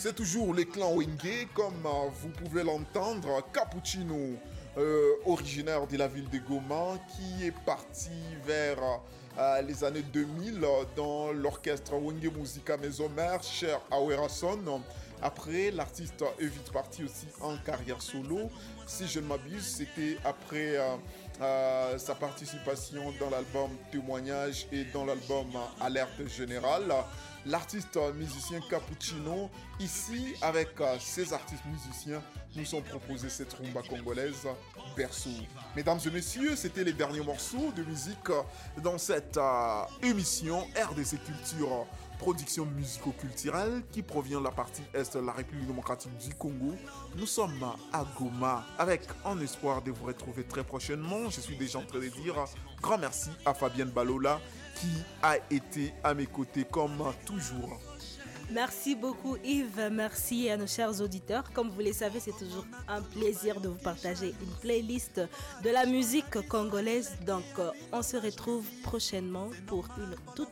C'est toujours les clans Wenge, comme vous pouvez l'entendre, Cappuccino, originaire de la ville de Goma, qui est parti vers les années 2000 dans l'orchestre Wenge Musica Maison Mère, cher Awerason. Après, l'artiste est vite parti aussi en carrière solo. Si je ne m'abuse, c'était après sa participation dans l'album Témoignage et dans l'album Alerte Générale. L'artiste musicien Cappuccino, ici avec ses artistes musiciens, nous ont proposé cette rumba congolaise Berceau. Mesdames et messieurs, c'était les derniers morceaux de musique dans cette émission RDC Culture, production musico-culturelle qui provient de la partie Est de la République démocratique du Congo. Nous sommes à Goma avec un espoir de vous retrouver très prochainement. Je suis déjà en train de dire grand merci à Fabienne Balola qui a été à mes côtés comme toujours. Merci beaucoup Yves, merci à nos chers auditeurs. Comme vous le savez, c'est toujours un plaisir de vous partager une playlist de la musique congolaise. Donc on se retrouve prochainement pour une toute